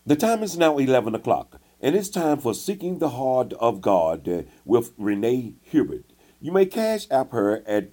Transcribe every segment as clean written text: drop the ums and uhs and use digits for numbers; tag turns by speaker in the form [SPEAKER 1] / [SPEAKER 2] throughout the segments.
[SPEAKER 1] The time is now 11 o'clock, and it's time for Seeking the Heart of God with Renee Hubert. You may cash app her at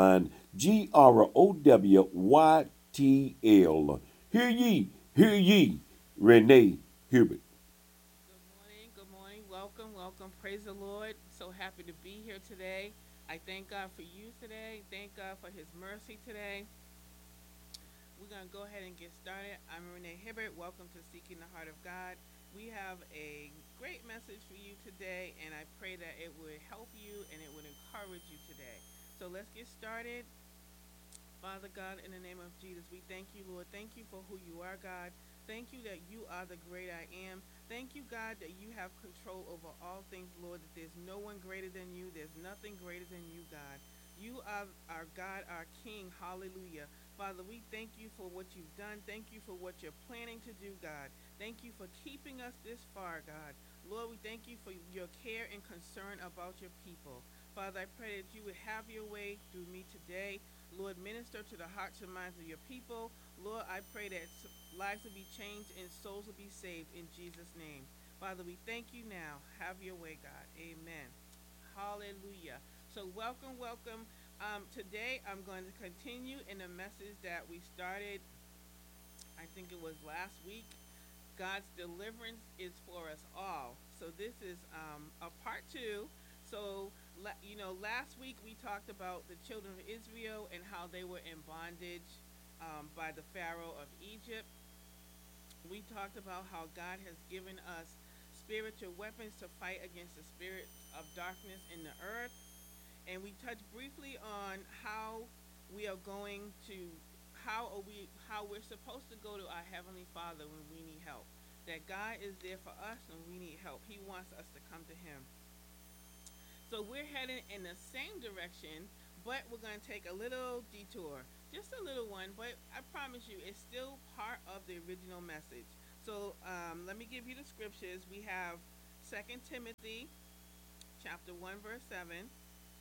[SPEAKER 1] $GROWYTL. Hear ye, Renee Hubert.
[SPEAKER 2] Good morning. Good morning. Welcome. Welcome. Praise the Lord. So happy to be here today. I thank God for you today. Thank God for his mercy today. We're going to go ahead and get started. I'm Renee Hibbert. Welcome to Seeking the Heart of God. We have a great message for you today, and I pray that it would help you and it would encourage you today. So let's get started. Father God, in the name of Jesus, we thank you, Lord. Thank you for who you are, God. Thank you that you are the great I am. Thank you, God, that you have control over all things, Lord, that there's no one greater than you. There's nothing greater than you, God. You are our God, our King. Hallelujah. Father, we thank you for what you've done. Thank you for what you're planning to do, God. Thank you for keeping us this far, God. Lord, we thank you for your care and concern about your people. Father, I pray that you would have your way through me today. Lord, minister to the hearts and minds of your people. Lord, I pray that lives will be changed and souls will be saved in Jesus' name. Father, we thank you now. Have your way, God. Amen. Hallelujah. So, welcome, welcome. Today, I'm going to continue in the message that we started, I think it was last week. God's deliverance is for us all. So this is a part two. So last week we talked about the children of Israel and how they were in bondage by the Pharaoh of Egypt. We talked about how God has given us spiritual weapons to fight against the spirit of darkness in the earth, and we touched briefly on how we are going to how we're supposed to go to our heavenly Father when we need help. That God is there for us when we need help. He wants us to come to him. So we're heading in the same direction, but we're going to take a little detour. Just a little one, but I promise you it's still part of the original message. So let me give you the scriptures. We have Second Timothy chapter 1 verse 7,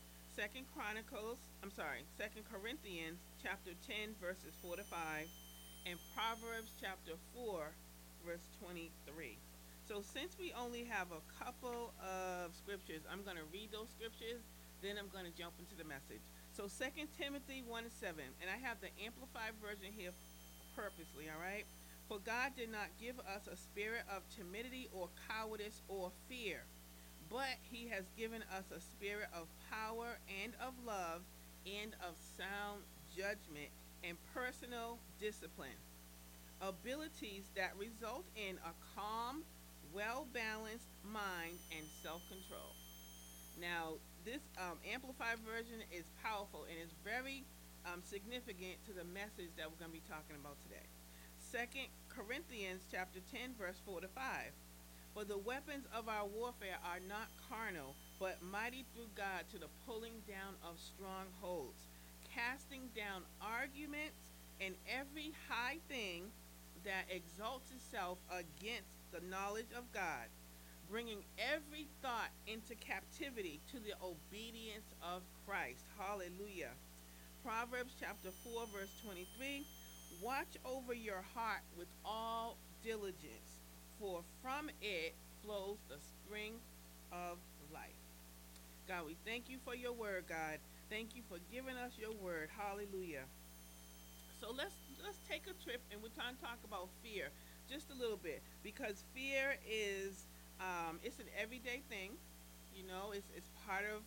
[SPEAKER 2] Second Corinthians chapter 10 verses 4 to 5, and Proverbs chapter 4 verse 23. So since we only have a couple of scriptures, I'm going to read those scriptures, then I'm going to jump into the message. So Second Timothy 1 and 7, and I have the amplified version here purposely, all right? For God did not give us a spirit of timidity or cowardice or fear, but he has given us a spirit of power and of love and of sound judgment and personal discipline. Abilities that result in a calm, well balanced mind and self control. Now, this amplified version is powerful and is very significant to the message that we're going to be talking about today. Second Corinthians chapter 10, verse 4 to 5. For the weapons of our warfare are not carnal, but mighty through God to the pulling down of strongholds, casting down arguments and every high thing that exalts itself against the knowledge of God, bringing every thought into captivity to the obedience of Christ. Hallelujah. Proverbs chapter 4, verse 23. Watch over your heart with all diligence, for from it flows the spring of life. God, we thank you for your word, God. Thank you for giving us your word. Hallelujah. So let's take a trip, and we're trying to talk about fear just a little bit, because fear is it's an everyday thing. It's part of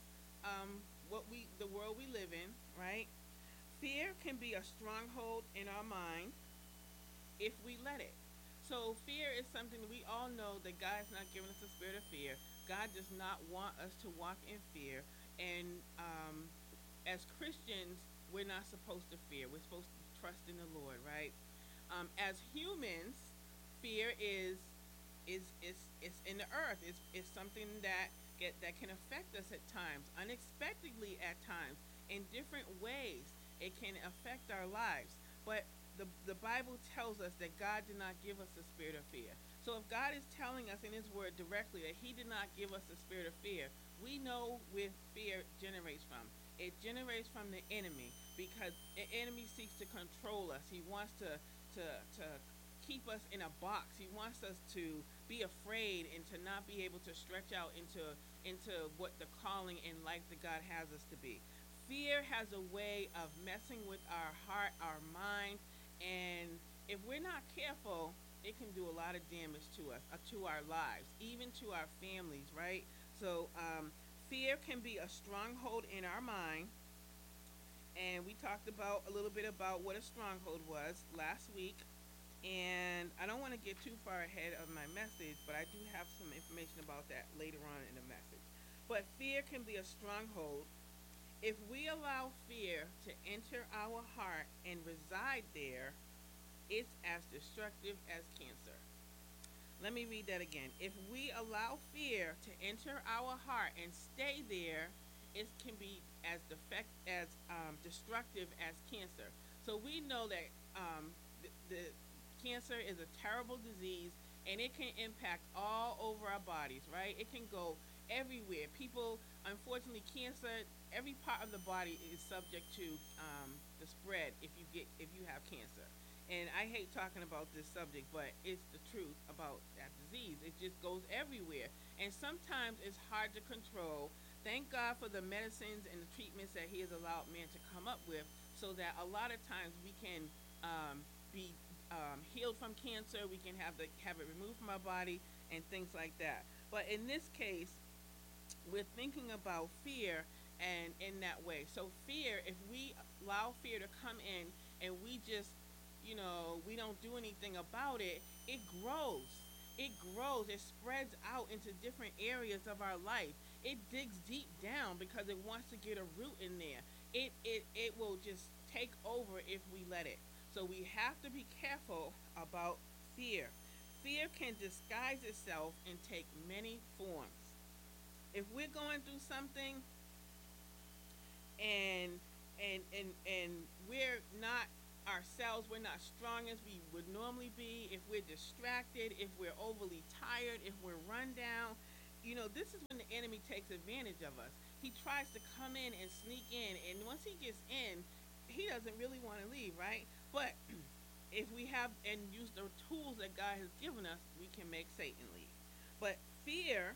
[SPEAKER 2] the world we live in, right? Fear can be a stronghold in our mind if we let it. So fear is something that we all know that God has not given us a spirit of fear. God does not want us to walk in fear, and as Christians, we're not supposed to fear. We're supposed to trust in the Lord, right? As humans, fear is in the earth. It's something that can affect us at times, unexpectedly at times, in different ways. It can affect our lives, but the Bible tells us that God did not give us the spirit of fear. So if God is telling us in His Word directly that He did not give us the spirit of fear, we know where fear generates from. It generates from the enemy, because the enemy seeks to control us. He wants to keep us in a box. He wants us to be afraid and to not be able to stretch out into what the calling and life that God has us to be. Fear has a way of messing with our heart, our mind, and if we're not careful, it can do a lot of damage to our lives, even to our families, right? So, fear can be a stronghold in our mind, and we talked about a little bit about what a stronghold was last week. And I don't want to get too far ahead of my message, but I do have some information about that later on in the message. But fear can be a stronghold. If we allow fear to enter our heart and reside there, it's as destructive as cancer. Let me read that again. If we allow fear to enter our heart and stay there, it can be as destructive as cancer. So we know that the cancer is a terrible disease, and it can impact all over our bodies. Right? It can go everywhere. People, unfortunately, cancer. Every part of the body is subject to the spread if you have cancer. And I hate talking about this subject, but it's the truth about that disease. It just goes everywhere. And sometimes it's hard to control. Thank God for the medicines and the treatments that He has allowed man to come up with, so that a lot of times we can be healed from cancer. We can have it removed from our body and things like that. But in this case, we're thinking about fear and in that way. So fear, if we allow fear to come in and we just we don't do anything about it, it grows. It grows. It spreads out into different areas of our life. It digs deep down because it wants to get a root in there. It will just take over if we let it. So we have to be careful about fear. Fear can disguise itself and take many forms. If we're going through something and we're not ourselves, we're not strong as we would normally be, if we're distracted, if we're overly tired, if we're run down, this is when the enemy takes advantage of us. He tries to come in and sneak in, and once he gets in, he doesn't really want to leave, right? But if we have and use the tools that God has given us, we can make Satan leave. But fear,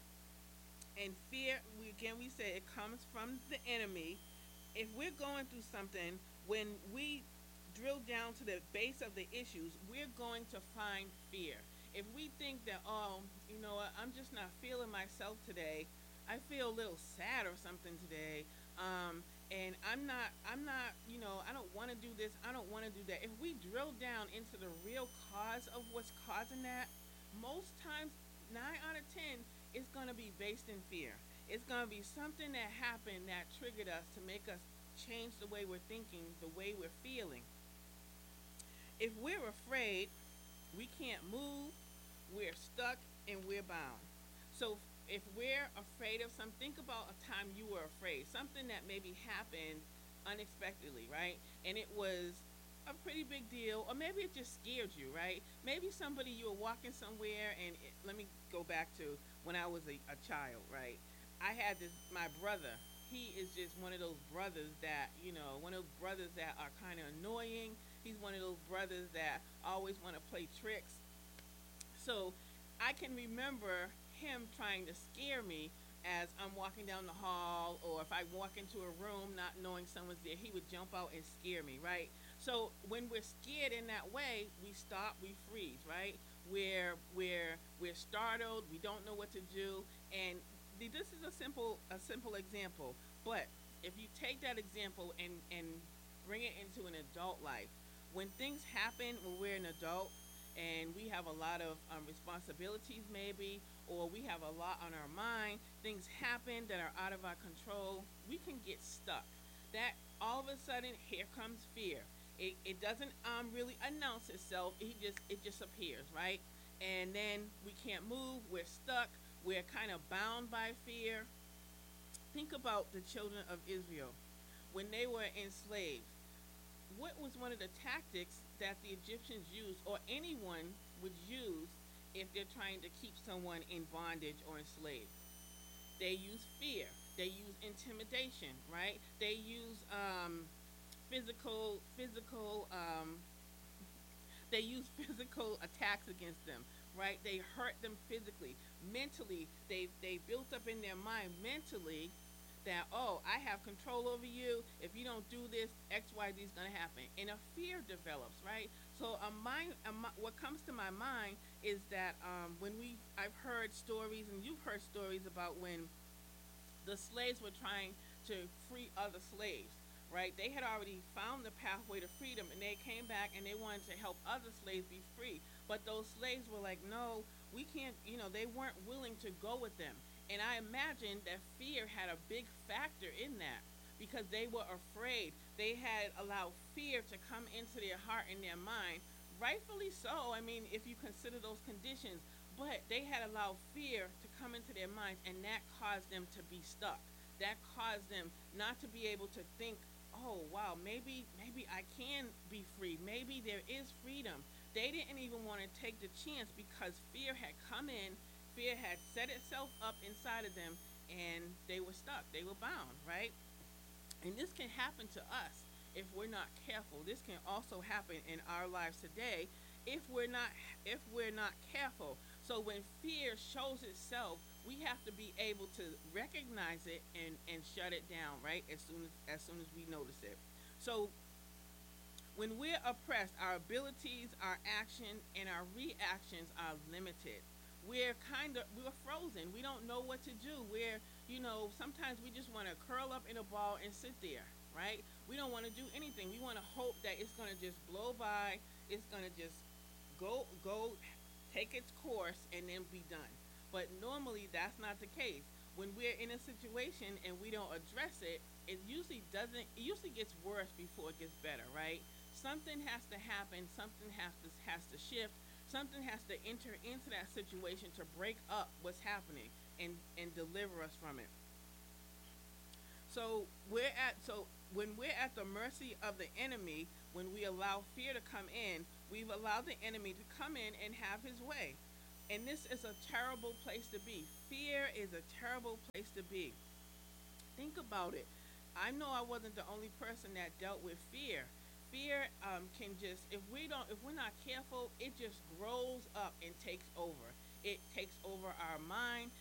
[SPEAKER 2] we say it comes from the enemy. If we're going through something, when we drill down to the base of the issues, we're going to find fear. If we think that, oh, you know what, I'm just not feeling myself today, I feel a little sad or something today, and I'm not, I don't want to do this, I don't want to do that. If we drill down into the real cause of what's causing that, most times, 9 out of 10, it's going to be based in fear. It's going to be something that happened that triggered us to make us change the way we're thinking, the way we're feeling. If we're afraid, we can't move, we're stuck, and we're bound. So if we're afraid of something, think about a time you were afraid, something that maybe happened unexpectedly, right? And it was a pretty big deal, or maybe it just scared you, right? Maybe you were walking somewhere, and let me go back to when I was a child, right? I had my brother. He is just one of those brothers that, are kind of annoying. He's one of those brothers that always want to play tricks. So I can remember him trying to scare me as I'm walking down the hall, or if I walk into a room not knowing someone's there, he would jump out and scare me, right? So when we're scared in that way, we stop, we freeze, right? We're startled, we don't know what to do, and this is a simple example. But if you take that example and bring it into an adult life, when things happen when we're an adult and we have a lot of responsibilities maybe, or we have a lot on our mind, things happen that are out of our control, we can get stuck. That all of a sudden, here comes fear. It doesn't really announce itself. It just appears, right? And then we can't move. We're stuck. We're kind of bound by fear. Think about the children of Israel when they were enslaved. What was one of the tactics that the Egyptians used, or anyone would use, if they're trying to keep someone in bondage or enslaved? They use fear. They use intimidation, right? They use physical They use physical attacks against them, right? They hurt them physically. Mentally, they built up in their mind mentally that, oh, I have control over you. If you don't do this, XYZ is going to happen. And a fear develops, right? So what comes to my mind is that I've heard stories, and you've heard stories about when the slaves were trying to free other slaves, right? They had already found the pathway to freedom, and they came back and they wanted to help other slaves be free. But those slaves were like, no, we can't, they weren't willing to go with them. And I imagine that fear had a big factor in that because they were afraid. They had allowed fear to come into their heart and their mind, rightfully so. I mean, if you consider those conditions, but they had allowed fear to come into their minds, and that caused them to be stuck. That caused them not to be able to think, oh wow, maybe I can be free. Maybe there is freedom. They didn't even want to take the chance because fear had come in, fear had set itself up inside of them, and they were stuck. They were bound, right? And this can happen to us if we're not careful. This can also happen in our lives today if we're not careful. So when fear shows itself, we have to be able to recognize it and shut it down, right? As soon as we notice it. So when we're oppressed, our abilities, our action, and our reactions are limited. We're frozen. We don't know what to do. Sometimes we just want to curl up in a ball and sit there, right? We don't want to do anything. We want to hope that it's going to just blow by. It's going to just go take its course and then be done. But normally that's not the case. When we're in a situation and we don't address it, it usually doesn't. It usually gets worse before it gets better, right? Something has to happen. Something has to shift. Something has to enter into that situation to break up what's happening and deliver us from it. So when we're at the mercy of the enemy, when we allow fear to come in, we've allowed the enemy to come in and have his way. And this is a terrible place to be. Fear is a terrible place to be. Think about it. I know I wasn't the only person that dealt with fear. Fear can just, if we're not careful, it just grows up and takes over. It takes over our mind.